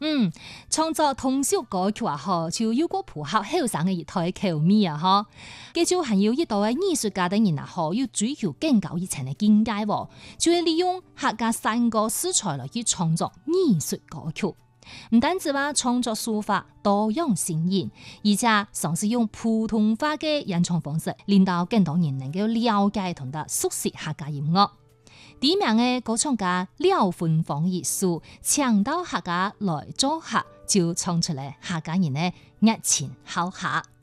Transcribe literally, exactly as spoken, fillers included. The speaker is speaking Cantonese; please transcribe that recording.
嗯，創作通俗歌曲啊，嗬，就有個符合後生嘅一代口味啊，嗬。佢就還有一代嘅藝術家等人啊，嗬，要追求更高一層嘅境界喎，就係利用客家山歌素材來去創作藝術歌曲。唔單止話創作手法多樣新穎，而且嘗試用普通話嘅演唱方式，令到更多人能夠了解同埋熟悉客家音樂。第一名嘅歌唱家廖芬芳藝術請到客家來作客，就唱出嚟客家人嘅熱情好客。